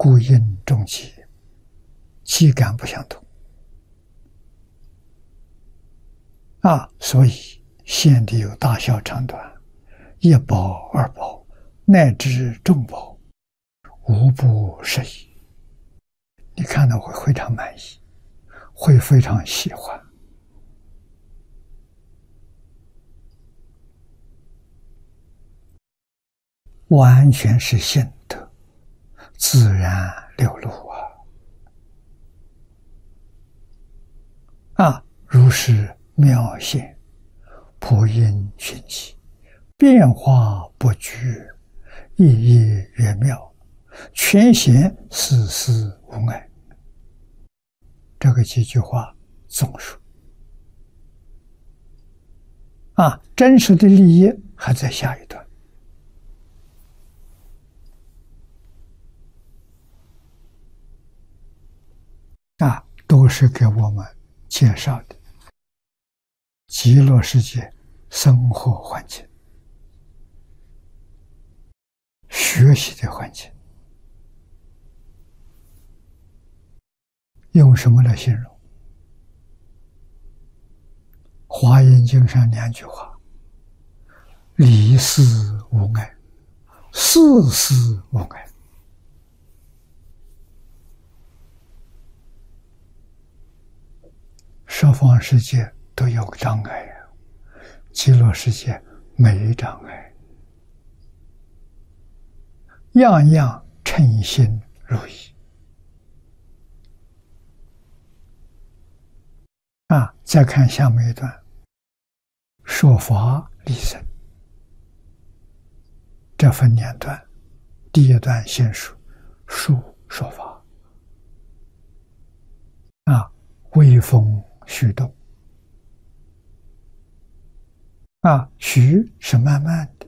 故因中气，气感不相同所以现地有大小长短，一宝二宝，乃至众宝，无不适宜。你看到会非常满意，会非常喜欢。完全是性德，自然流露如是妙现，普应群起，变化不居，意义圆妙，全显丝丝无碍。这个几句话总数真实的利益还在下一段都是给我们介绍的极乐世界生活环境、学习的环境。用什么来形容？华严经上2句话：离事无碍，事事无碍。十方世界都有障碍极乐世界没障碍，样样称心如意再看下面一段，说法利生。这分2段，第一段先说说法微风徐动徐是慢慢的，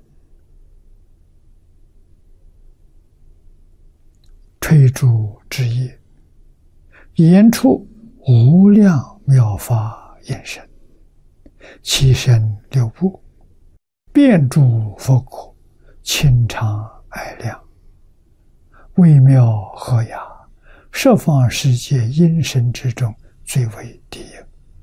吹竹之叶，言处无量妙法延伸，其身六部，遍诸佛国，清常蔼良，微妙和雅，十方世界音声之中最为第一。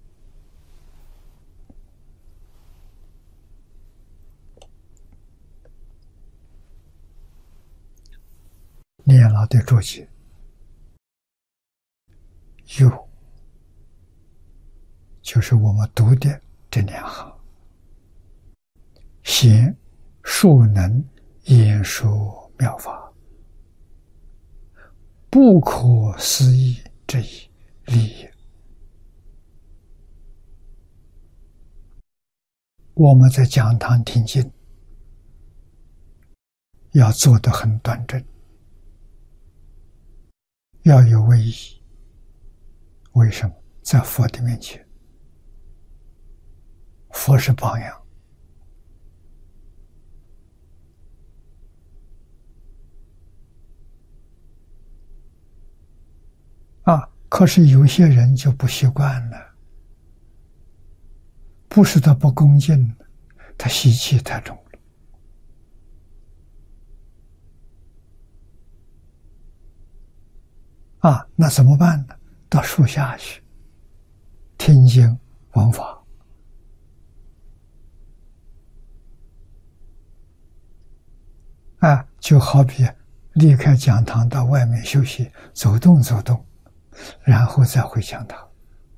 念老的注解有，就是我们读的这2行，贤庶能言说妙法，不可思议之意利益。我们在讲堂听经，要做得很端正，要有威仪。为什么？在佛的面前，佛是榜样。可是有些人就不习惯了，不是他不恭敬，他习气太重了。那怎么办呢？到树下去听经闻法，就好比离开讲堂到外面休息，走动走动，然后再回讲堂。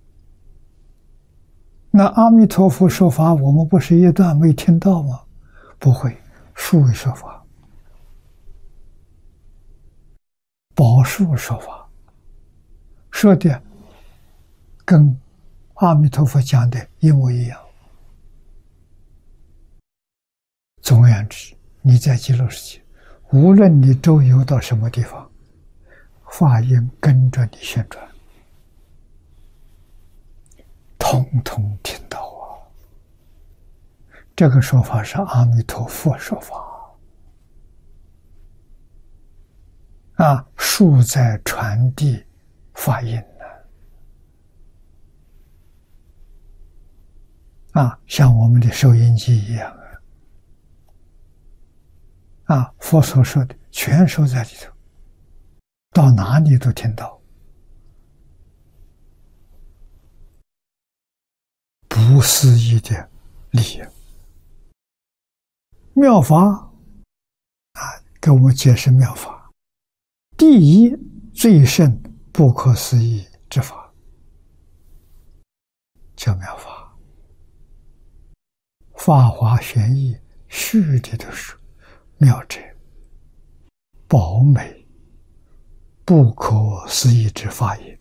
那阿弥陀佛说法，我们不是一段没听到吗？不会，数位说法，宝树说法，说的跟阿弥陀佛讲的一模一样。总而言之，你在极乐世界，无论你周游到什么地方，法音跟着你旋转，统统听到这个说法是阿弥陀佛说法术在传递法音像我们的收音机一样佛所说的全收在里头， 到哪里都听到，不思议的利益。妙法给我们解释妙法，第一最胜不可思议之法叫妙法。法华玄义续的都是妙者宝美不可思议之法也。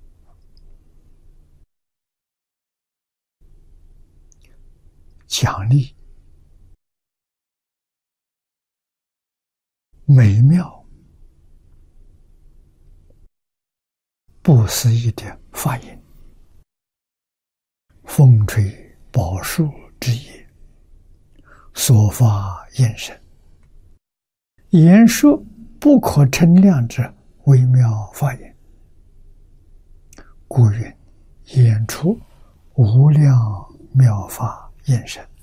奖励美妙不思议的法音，风吹宝树之叶，所发应声，言说不可称量之微妙法音，故云言出无量妙法应声。